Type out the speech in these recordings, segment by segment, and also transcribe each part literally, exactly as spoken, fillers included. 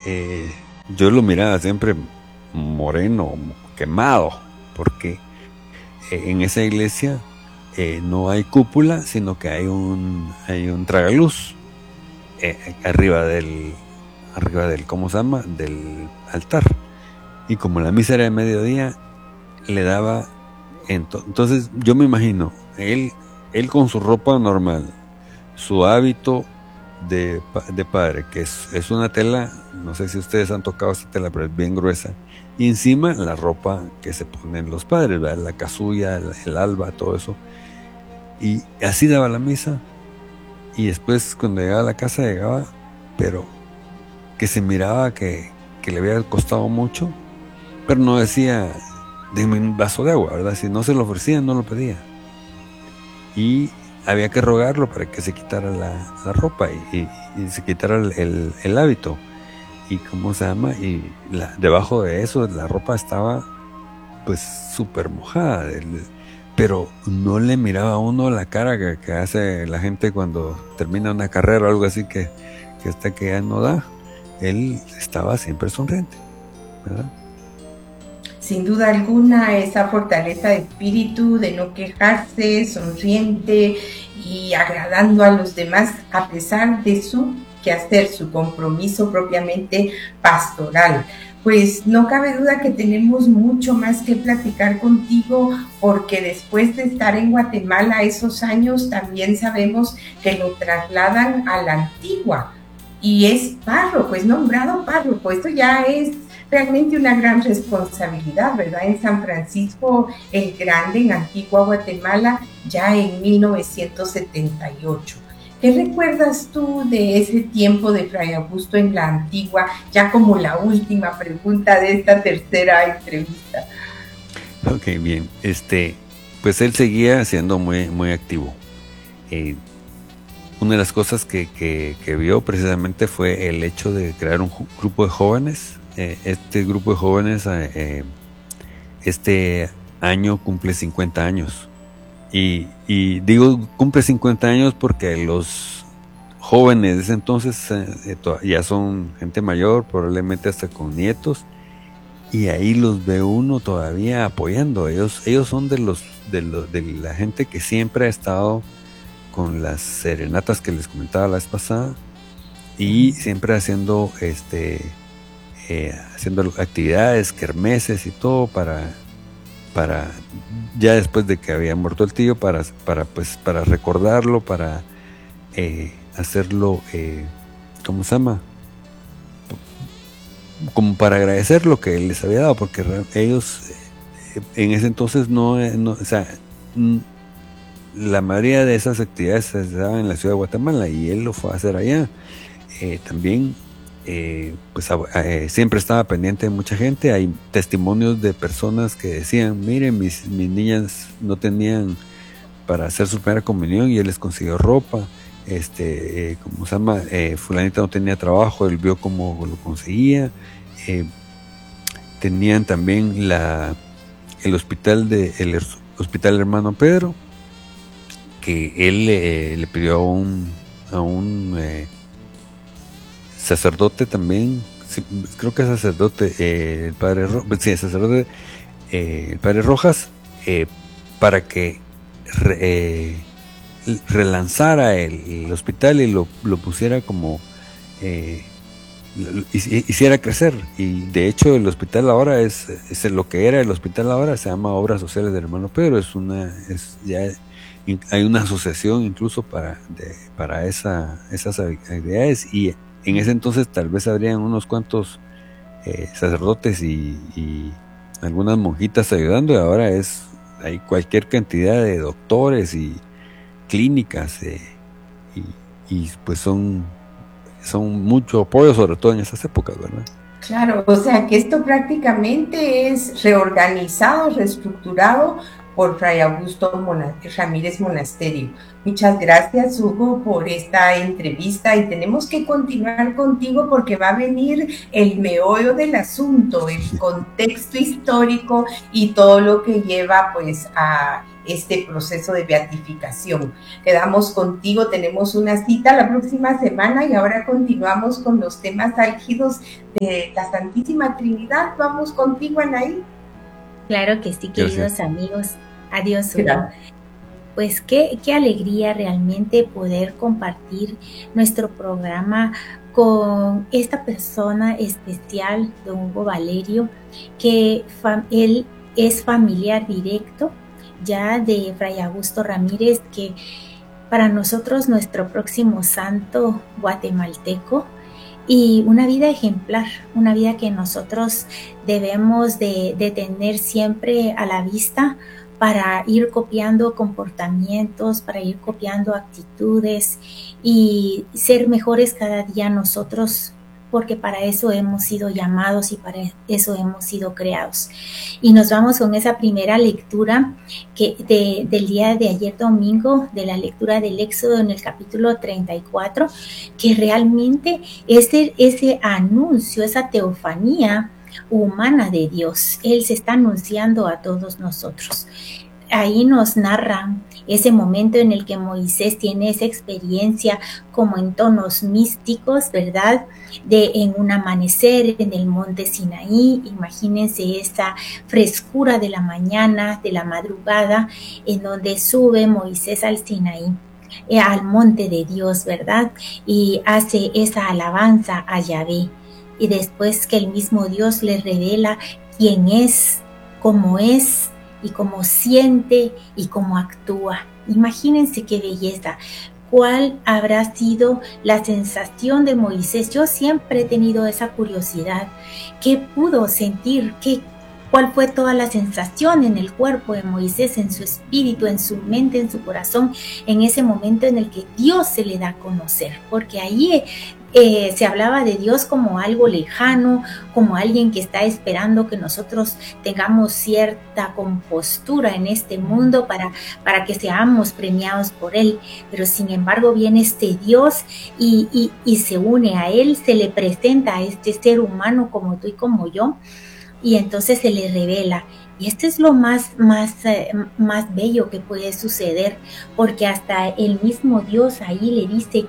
eh, yo lo miraba siempre moreno, quemado, porque eh, en esa iglesia eh, no hay cúpula, sino que hay un, hay un tragaluz eh, arriba del, arriba del, ¿cómo se llama? Del altar. Y como la misa era de mediodía, le daba, ento- entonces yo me imagino, él, él con su ropa normal, su hábito de, de padre, que es, es una tela, no sé si ustedes han tocado esta tela, pero es bien gruesa, y encima la ropa que se ponen los padres, ¿verdad? La casulla, el, el alba, todo eso, y así daba la misa, y después cuando llegaba a la casa llegaba, pero que se miraba que, que le había costado mucho, pero no decía, dime un vaso de agua, ¿verdad? Si no se lo ofrecían, no lo pedía, y había que rogarlo para que se quitara la, la ropa y, y, y se quitara el, el, el hábito. Y cómo se llama, y la, debajo de eso la ropa estaba pues súper mojada, el, pero no le miraba a uno la cara que, que hace la gente cuando termina una carrera o algo así que, que hasta que ya no da. Él estaba siempre sonriente, ¿verdad? Sin duda alguna, esa fortaleza de espíritu, de no quejarse, sonriente y agradando a los demás a pesar de su quehacer, su compromiso propiamente pastoral. Pues no cabe duda que tenemos mucho más que platicar contigo, porque después de estar en Guatemala esos años, también sabemos que lo trasladan a la Antigua y es párroco, es nombrado párroco. Esto ya es realmente una gran responsabilidad, ¿verdad? En San Francisco el Grande, en Antigua Guatemala, ya en mil novecientos setenta y ocho. ¿Qué recuerdas tú de ese tiempo de Fray Augusto en la Antigua, ya como la última pregunta de esta tercera entrevista? Ok, bien. Este, pues él seguía siendo muy, muy activo. Eh, una de las cosas que, que, que vio precisamente fue el hecho de crear un grupo de jóvenes. Eh, este grupo de jóvenes eh, este año cumple cincuenta años. Y, y digo cumple cincuenta años porque los jóvenes de ese entonces eh, ya son gente mayor, probablemente hasta con nietos, y ahí los ve uno todavía apoyando. Ellos, ellos son de los, de los de la gente que siempre ha estado con las serenatas que les comentaba la vez pasada, y siempre haciendo este eh, haciendo actividades, kermeses y todo para para ya después de que había muerto el tío, para para pues para recordarlo, para eh, hacerlo eh, ¿cómo se llama? Como para agradecer lo que él les había dado, porque ellos eh, en ese entonces no, no o sea, la mayoría de esas actividades se daban en la ciudad de Guatemala y él lo fue a hacer allá. Eh, también eh, pues eh, siempre estaba pendiente de mucha gente. Hay testimonios de personas que decían, miren, mis, mis niñas no tenían para hacer su primera comunión y él les consiguió ropa. Este, eh, como se llama, eh, fulanita no tenía trabajo, él vio cómo lo conseguía. Eh, tenían también la, el hospital de el hospital Hermano Pedro, que él eh, le pidió a un a un eh, sacerdote también, sí, creo que es sacerdote, eh, el padre Ro sí, el sacerdote, eh, el padre Rojas, eh, para que re, eh, relanzara el, el hospital y lo, lo pusiera como eh, lo, hiciera crecer. Y de hecho el hospital ahora es, es lo que era el hospital ahora, se llama Obras Sociales del Hermano Pedro. Es una es ya hay una asociación incluso para de, para esa esas actividades, y en ese entonces tal vez habrían unos cuantos eh, sacerdotes y, y algunas monjitas ayudando, y ahora es hay cualquier cantidad de doctores y clínicas eh, y, y pues son son mucho apoyo, sobre todo en esas épocas, ¿verdad? Claro, o sea que esto prácticamente es reorganizado, reestructurado por Fray Augusto Mona, Ramírez Monasterio. Muchas gracias, Hugo, por esta entrevista, y tenemos que continuar contigo porque va a venir el meollo del asunto, el contexto histórico y todo lo que lleva pues a este proceso de beatificación. Quedamos contigo, tenemos una cita la próxima semana y ahora continuamos con los temas álgidos de la Santísima Trinidad. Vamos contigo, Anaí. Claro que sí, queridos Gracias. amigos. Adiós, Hugo. Gracias. Pues qué, qué alegría realmente poder compartir nuestro programa con esta persona especial, don Hugo Valerio, que fam- él es familiar directo ya de Fray Augusto Ramírez, que para nosotros nuestro próximo santo guatemalteco, y una vida ejemplar, una vida que nosotros debemos de, de tener siempre a la vista para ir copiando comportamientos, para ir copiando actitudes y ser mejores cada día nosotros, porque para eso hemos sido llamados y para eso hemos sido creados. Y nos vamos con esa primera lectura que de, del día de ayer domingo, de la lectura del Éxodo en el capítulo treinta y cuatro, que realmente ese, ese anuncio, esa teofanía humana de Dios, Él se está anunciando a todos nosotros. Ahí nos narra ese momento en el que Moisés tiene esa experiencia como en tonos místicos, ¿verdad? De en un amanecer en el monte Sinaí. Imagínense esa frescura de la mañana, de la madrugada, en donde sube Moisés al Sinaí, eh, al monte de Dios, ¿verdad? Y hace esa alabanza a Yahvé. Y después que el mismo Dios le revela quién es, cómo es, y cómo siente y cómo actúa. Imagínense qué belleza. ¿Cuál habrá sido la sensación de Moisés? Yo siempre he tenido esa curiosidad. ¿Qué pudo sentir? ¿Qué, ¿Cuál fue toda la sensación en el cuerpo de Moisés, en su espíritu, en su mente, en su corazón, en ese momento en el que Dios se le da a conocer? Porque ahí Eh, se hablaba de Dios como algo lejano, como alguien que está esperando que nosotros tengamos cierta compostura en este mundo para, para que seamos premiados por Él. Pero sin embargo viene este Dios y, y, y se une a Él, se le presenta a este ser humano como tú y como yo, y entonces se le revela. Y esto es lo más, más, eh, más bello que puede suceder, porque hasta el mismo Dios ahí le dice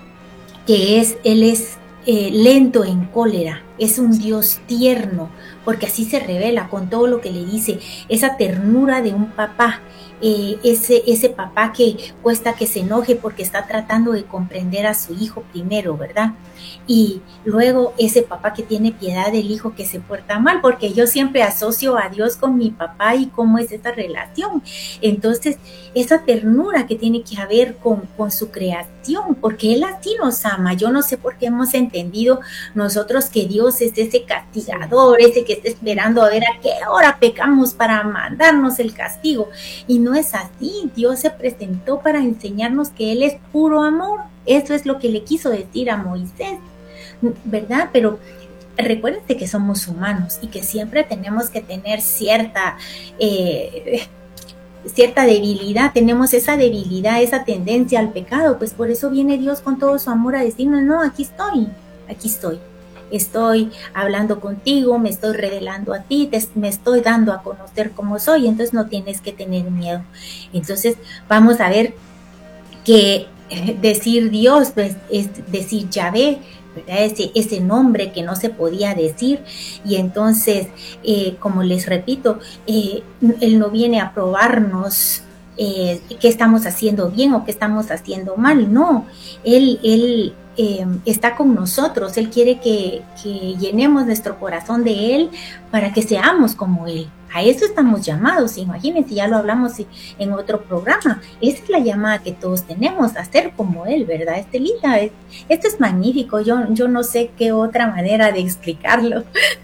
que es, Él es eh, lento en cólera, es un Dios tierno, porque así se revela con todo lo que le dice, esa ternura de un papá, eh, ese, ese papá que cuesta que se enoje porque está tratando de comprender a su hijo primero, ¿verdad? Y luego ese papá que tiene piedad del hijo que se porta mal, porque yo siempre asocio a Dios con mi papá y cómo es esa relación. Entonces, esa ternura que tiene que haber con, con su creación, porque Él así nos ama. Yo no sé por qué hemos entendido nosotros que Dios es ese castigador, ese que está esperando a ver a qué hora pecamos para mandarnos el castigo. Y no es así. Dios se presentó para enseñarnos que Él es puro amor. Eso es lo que le quiso decir a Moisés, ¿verdad? Pero recuérdense que somos humanos y que siempre tenemos que tener cierta, eh, cierta debilidad, tenemos esa debilidad, esa tendencia al pecado, pues por eso viene Dios con todo su amor a decirnos, no, aquí estoy, aquí estoy, estoy hablando contigo, me estoy revelando a ti, te, me estoy dando a conocer cómo soy, entonces no tienes que tener miedo. Entonces vamos a ver que decir Dios, pues, es decir Yahvé, ¿verdad? Ese, ese nombre que no se podía decir, y entonces, eh, como les repito, eh, Él no viene a probarnos eh, qué estamos haciendo bien o qué estamos haciendo mal, no, Él, él eh, está con nosotros, Él quiere que, que llenemos nuestro corazón de Él para que seamos como Él. A eso estamos llamados, imagínense, ya lo hablamos en otro programa. Esa es la llamada que todos tenemos, a ser como Él, ¿verdad, Estelita? Esto es magnífico, yo, yo no sé qué otra manera de explicarlo.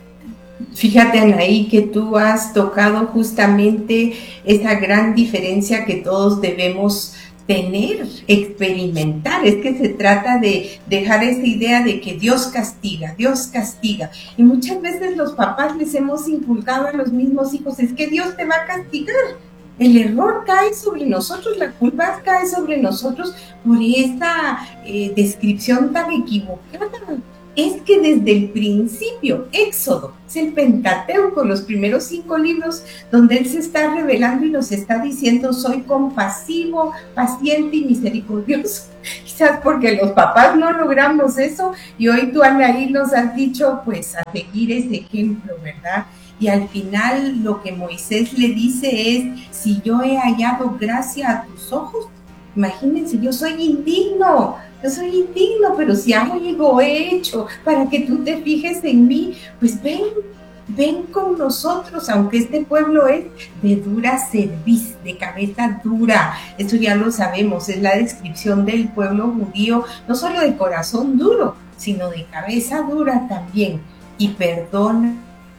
Fíjate, Anaí, que tú has tocado justamente esa gran diferencia que todos debemos tener, experimentar. Es que se trata de dejar esa idea de que Dios castiga, Dios castiga. Y muchas veces los papás les hemos inculcado a los mismos hijos, es que Dios te va a castigar. El error cae sobre nosotros, la culpa cae sobre nosotros por esa eh, descripción tan equivocada. es que desde el principio, Éxodo, es el Pentateuco, los primeros cinco libros donde Él se está revelando y nos está diciendo: soy compasivo, paciente y misericordioso. Quizás porque los papás no logramos eso, y hoy tú, Anaí, nos has dicho pues a seguir ese ejemplo, ¿verdad? Y al final lo que Moisés le dice es: si yo he hallado gracia a tus ojos, imagínense, yo soy indigno, yo soy indigno, pero si algo he hecho para que tú te fijes en mí, pues ven, ven con nosotros, aunque este pueblo es de dura cerviz, de cabeza dura. Eso ya lo sabemos, es la descripción del pueblo judío, no solo de corazón duro, sino de cabeza dura también. Y perdona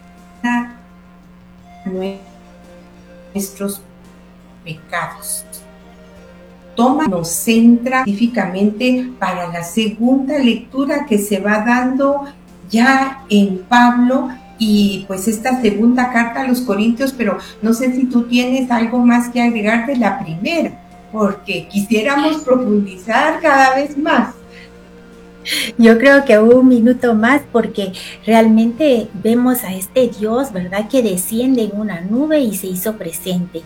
nuestros pecados. Toma, nos centra específicamente para la segunda lectura que se va dando ya en Pablo, y pues esta segunda carta a los Corintios, pero no sé si tú tienes algo más que agregar de la primera, porque quisiéramos profundizar cada vez más. Yo creo que un minuto más, porque realmente vemos a este Dios, ¿verdad?, que desciende en una nube y se hizo presente.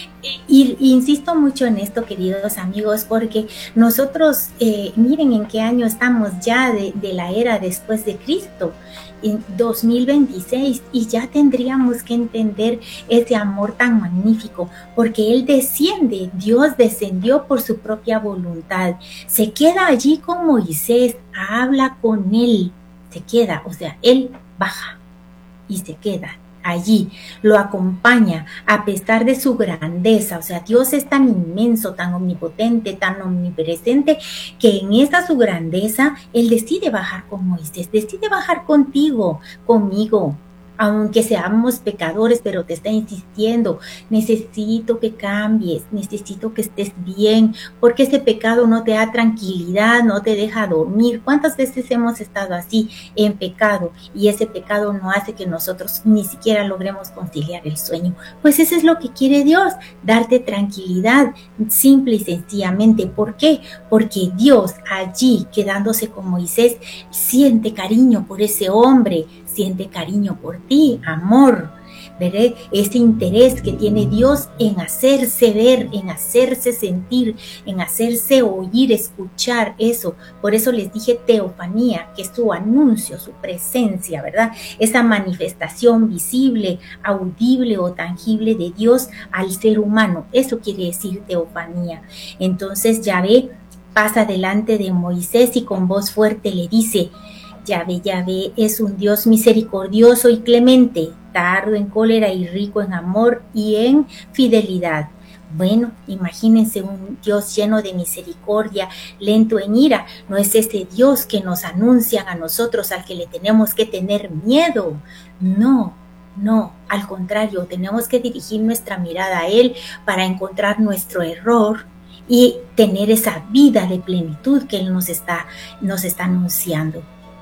Y, y insisto mucho en esto, queridos amigos, porque nosotros, eh, miren en qué año estamos ya de, de la era después de Cristo, en dos mil veintiséis, y ya tendríamos que entender ese amor tan magnífico, porque Él desciende, Dios descendió por su propia voluntad, se queda allí con Moisés, habla con él, se queda, o sea, Él baja y se queda allí, lo acompaña a pesar de su grandeza. O sea, Dios es tan inmenso, tan omnipotente, tan omnipresente, que en esa su grandeza Él decide bajar con Moisés, decide bajar contigo, conmigo, aunque seamos pecadores, pero te está insistiendo: necesito que cambies, necesito que estés bien, porque ese pecado no te da tranquilidad, no te deja dormir. ¿Cuántas veces hemos estado así en pecado y ese pecado no hace que nosotros ni siquiera logremos conciliar el sueño? Pues eso es lo que quiere Dios, darte tranquilidad, simple y sencillamente. ¿Por qué? Porque Dios allí, quedándose con Moisés, siente cariño por ese hombre, siente cariño por ti, amor, ¿verdad? Ese interés que tiene Dios en hacerse ver, en hacerse sentir, en hacerse oír, escuchar, eso. Por eso les dije teofanía, que es su anuncio, su presencia, ¿verdad? Esa manifestación visible, audible o tangible de Dios al ser humano. Eso quiere decir teofanía. Entonces Yahvé pasa delante de Moisés y con voz fuerte le dice: Yahvé, Yahvé es un Dios misericordioso y clemente, tardo en cólera y rico en amor y en fidelidad. Bueno, imagínense un Dios lleno de misericordia, lento en ira. No es ese Dios que nos anuncian a nosotros, al que le tenemos que tener miedo. No, no, al contrario, tenemos que dirigir nuestra mirada a Él para encontrar nuestro error y tener esa vida de plenitud que Él nos está, nos está anunciando.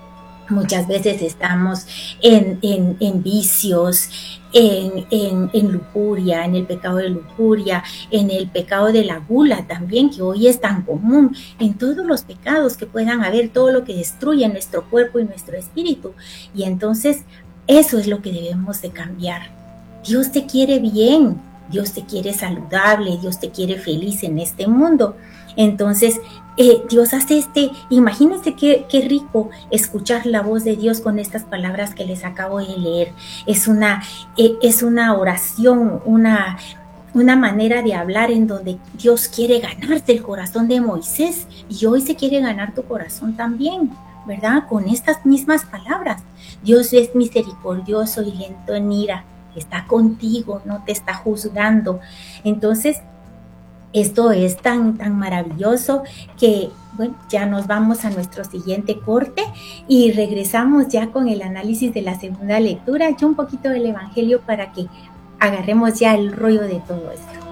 Muchas veces estamos en, en, en vicios, en, en, en lujuria, en el pecado de lujuria, en el pecado de la gula también, que hoy es tan común, en todos los pecados que puedan haber, todo lo que destruye nuestro cuerpo y nuestro espíritu. Y entonces eso es lo que debemos de cambiar. Dios te quiere bien, Dios te quiere saludable, Dios te quiere feliz en este mundo. Entonces, eh, Dios hace este, imagínense qué, qué rico escuchar la voz de Dios con estas palabras que les acabo de leer. Es una, eh, es una oración, una, una manera de hablar en donde Dios quiere ganarte el corazón de Moisés, y hoy se quiere ganar tu corazón también, ¿verdad? Con estas mismas palabras. Dios es misericordioso y lento en ira, está contigo, no te está juzgando. Entonces, esto es tan, tan maravilloso que, bueno, ya nos vamos a nuestro siguiente corte y regresamos ya con el análisis de la segunda lectura y un poquito del Evangelio para que agarremos ya el rollo de todo esto.